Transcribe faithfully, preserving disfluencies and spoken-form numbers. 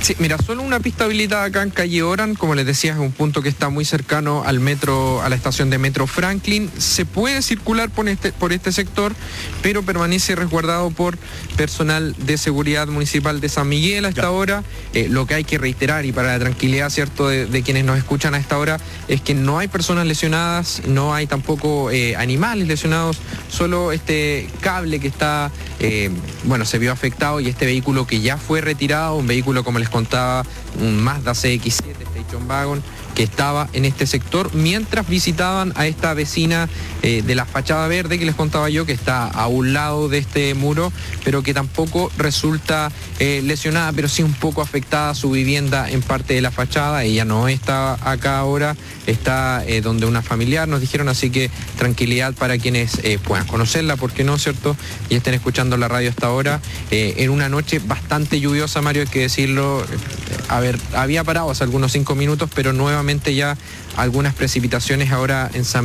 Sí, mira, solo una pista habilitada acá en calle Oran, como les decía, es un punto que está muy cercano al metro, a la estación de metro Franklin. Se puede circular por este, por este sector, pero permanece resguardado por personal de seguridad municipal de San Miguel a esta ya. hora. Eh, lo que hay que reiterar, y para la tranquilidad, cierto, de, de quienes nos escuchan a esta hora, es que no hay personas lesionadas, no hay tampoco eh, animales lesionados, solo este cable que está, eh, bueno, se vio afectado, y este vehículo que ya fue retirado, un vehículo, como les contaba, un Mazda C X siete Station Wagon, que estaba en este sector mientras visitaban a esta vecina eh, de la fachada verde que les contaba yo, que está a un lado de este muro, pero que tampoco resulta eh, lesionada, pero sí un poco afectada su vivienda en parte de la fachada. Ella no está acá ahora, está eh, donde una familiar, nos dijeron, así que tranquilidad para quienes eh, puedan conocerla, ¿por qué no, cierto? Y estén escuchando la radio hasta ahora, eh, en una noche bastante lluviosa, Mario, hay que decirlo. eh, a ver, había parado hace algunos cinco minutos, pero nuevamente ya algunas precipitaciones ahora en San